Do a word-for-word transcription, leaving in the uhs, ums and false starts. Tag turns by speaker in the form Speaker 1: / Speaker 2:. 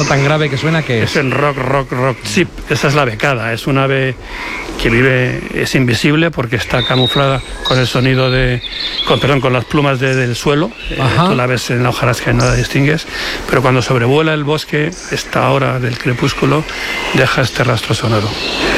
Speaker 1: eso tan grave que suena, ¿qué es?
Speaker 2: Es el rock, rock, rock chip. Esa es la becada. Es un ave que vive, es invisible porque está camuflada con el sonido de, con, perdón, con las plumas de, del suelo. Eh, tú la ves en la hojarasca y no la distingues, pero cuando sobrevuela el bosque, esta hora del crepúsculo, deja este rastro sonoro.